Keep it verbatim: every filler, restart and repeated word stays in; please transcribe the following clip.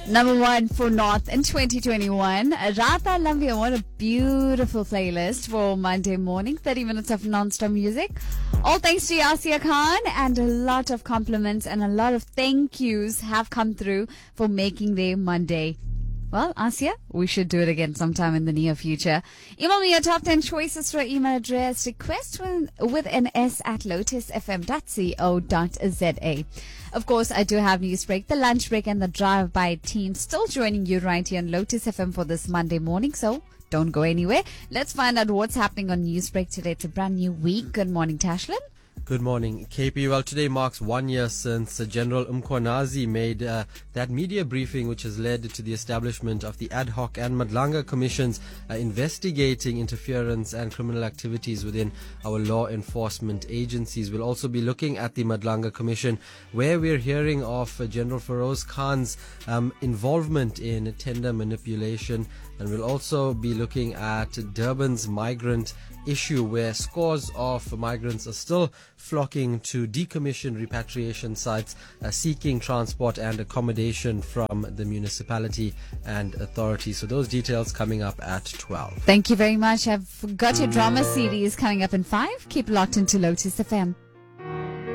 Number one for North in twenty twenty-one. Rata Lambia, what a beautiful playlist for Monday morning. thirty minutes of non-stop music. All thanks to Yasia Khan, and a lot of compliments and a lot of thank yous have come through for making their Monday. Well, Asia, we should do it again sometime in the near future. Email me your top ten choices for our email address. Request with, with an S at lotus f m dot co dot z a. Of course, I do have Newsbreak, the lunch break, and the drive-by team still joining you right here on Lotus F M for this Monday morning. So don't go anywhere. Let's find out what's happening on Newsbreak today. It's a brand new week. Good morning, Tashlin. Good morning, K P. Well, today marks one year since uh, General Mkhwanazi made uh, that media briefing which has led to the establishment of the ad hoc and Madlanga commissions uh, investigating interference and criminal activities within our law enforcement agencies. We'll also be looking at the Madlanga commission, where we're hearing of uh, General Feroz Khan's um, involvement in tender manipulation, and we'll also be looking at Durban's migrant issue, where scores of migrants are still flocking to decommissioned repatriation sites, uh, seeking transport and accommodation from the municipality and authority. So those details coming up at twelve. Thank you very much. I've got your drama series coming up in five. Keep locked into Lotus F M.